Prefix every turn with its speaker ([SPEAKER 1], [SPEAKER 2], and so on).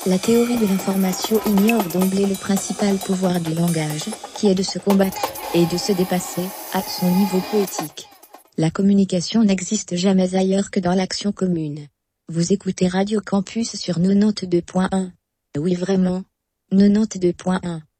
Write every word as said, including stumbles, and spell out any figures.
[SPEAKER 1] La théorie de l'information ignore d'emblée le principal pouvoir du langage, qui est de se combattre, et de se dépasser, à son niveau poétique. La communication n'existe jamais ailleurs que dans l'action commune. Vous écoutez Radio Campus sur quatre-vingt-deux point un. Oui vraiment. quatre-vingt-deux point un.